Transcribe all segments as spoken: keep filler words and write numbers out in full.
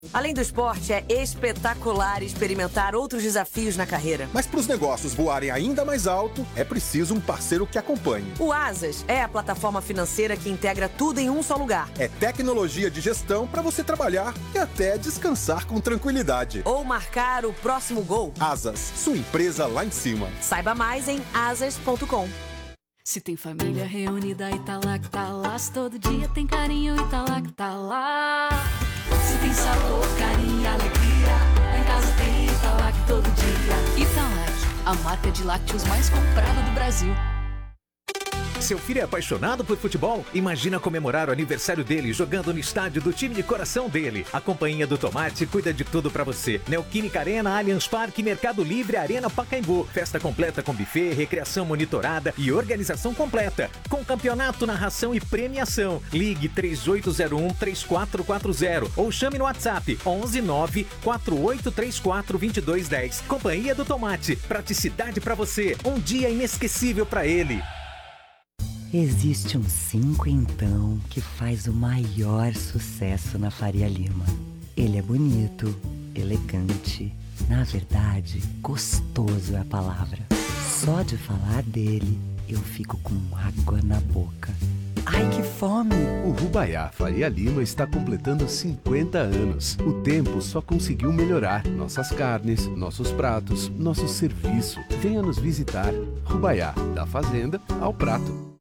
Além do esporte, é espetacular experimentar outros desafios na carreira. Mas para os negócios voarem ainda mais alto, é preciso um parceiro que acompanhe. O Asas é a plataforma financeira que integra tudo em um só lugar. É tecnologia de gestão para você trabalhar e até descansar com tranquilidade. Ou marcar o próximo gol. Asas, sua empresa lá em cima. Saiba mais em asas ponto com. Se tem família reunida e tá lá que tá lá, se todo dia tem carinho e tá lá que tá lá. Se tem sabor, carinho e alegria, lá em casa tem Italac todo dia. Italac, a marca de lácteos mais comprada do Brasil. Seu filho é apaixonado por futebol? Imagina comemorar o aniversário dele jogando no estádio do time de coração dele. A Companhia do Tomate cuida de tudo pra você. Neoquímica Arena, Allianz Parque, Mercado Livre, Arena Pacaembu. Festa completa com buffet, recreação monitorada e organização completa. Com campeonato, narração e premiação. Ligue três oito zero um, três quatro quatro zero ou chame no WhatsApp onze nove quatro oito três quatro dois dois um zero. Companhia do Tomate. Praticidade pra você. Um dia inesquecível pra ele. Existe um cinco então que faz o maior sucesso na Faria Lima. Ele é bonito, elegante, na verdade, gostoso é a palavra. Só de falar dele, eu fico com água na boca. Ai, que fome! O Rubaiá Faria Lima está completando cinquenta anos. O tempo só conseguiu melhorar nossas carnes, nossos pratos, nosso serviço. Venha nos visitar. Rubaiá, da fazenda ao prato.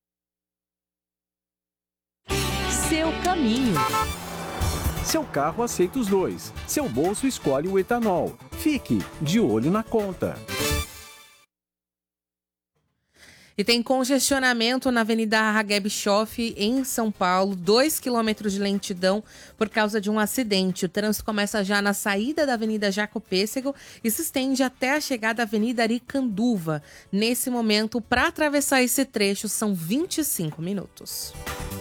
Seu caminho. Seu carro aceita os dois. Seu bolso escolhe o etanol. Fique de olho na conta. E tem congestionamento na Avenida Hageb Schoff, em São Paulo, dois quilômetros de lentidão por causa de um acidente. O trânsito começa já na saída da Avenida Jaco Pêssego e se estende até a chegada da Avenida Aricanduva. Nesse momento, para atravessar esse trecho, são vinte e cinco minutos.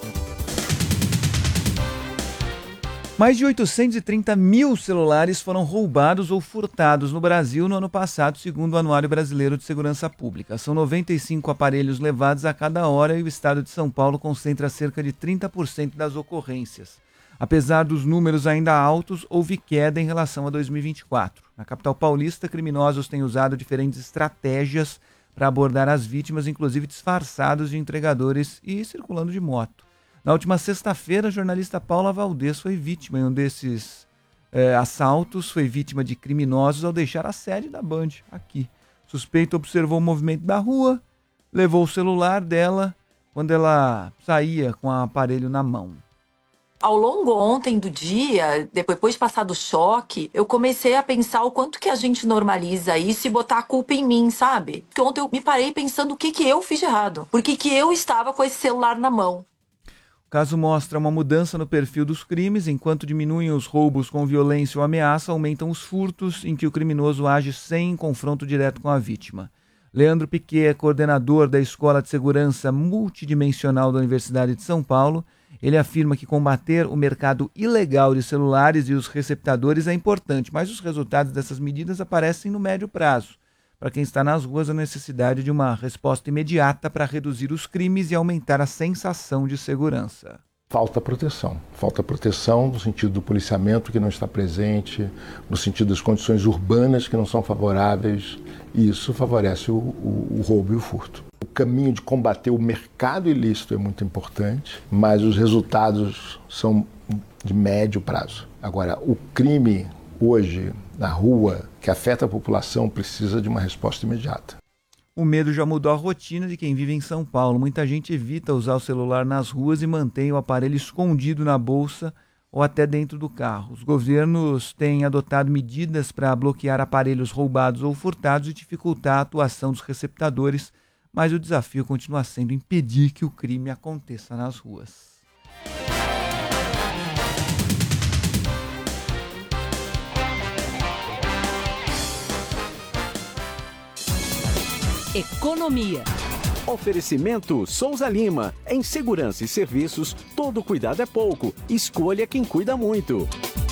Mais de oitocentos e trinta mil celulares foram roubados ou furtados no Brasil no ano passado, segundo o Anuário Brasileiro de Segurança Pública. São noventa e cinco aparelhos levados a cada hora e o estado de São Paulo concentra cerca de trinta por cento das ocorrências. Apesar dos números ainda altos, houve queda em relação a dois mil e vinte e quatro. Na capital paulista, criminosos têm usado diferentes estratégias para abordar as vítimas, inclusive disfarçados de entregadores e circulando de moto. Na última sexta-feira, a jornalista Paula Valdez foi vítima em um desses é, assaltos, foi vítima de criminosos ao deixar a sede da Band aqui. O suspeito observou o movimento da rua, levou o celular dela quando ela saía com o aparelho na mão. Ao longo ontem do dia, depois de passar do choque, eu comecei a pensar o quanto que a gente normaliza isso e botar a culpa em mim, sabe? Porque ontem eu me parei pensando o que, que eu fiz de errado. Por que, que eu estava com esse celular na mão? O caso mostra uma mudança no perfil dos crimes. Enquanto diminuem os roubos com violência ou ameaça, aumentam os furtos em que o criminoso age sem confronto direto com a vítima. Leandro Piquet é coordenador da Escola de Segurança Multidimensional da Universidade de São Paulo. Ele afirma que combater o mercado ilegal de celulares e os receptadores é importante, mas os resultados dessas medidas aparecem no médio prazo. Para quem está nas ruas, a necessidade de uma resposta imediata para reduzir os crimes e aumentar a sensação de segurança. Falta proteção. Falta proteção no sentido do policiamento que não está presente, no sentido das condições urbanas que não são favoráveis, e isso favorece o, o, o roubo e o furto. O caminho de combater o mercado ilícito é muito importante, mas os resultados são de médio prazo. Agora, o crime hoje na rua, que afeta a população, precisa de uma resposta imediata. O medo já mudou a rotina de quem vive em São Paulo. Muita gente evita usar o celular nas ruas e mantém o aparelho escondido na bolsa ou até dentro do carro. Os governos têm adotado medidas para bloquear aparelhos roubados ou furtados e dificultar a atuação dos receptadores, mas o desafio continua sendo impedir que o crime aconteça nas ruas. Economia. Oferecimento Souza Lima. Em segurança e serviços, todo cuidado é pouco. Escolha quem cuida muito.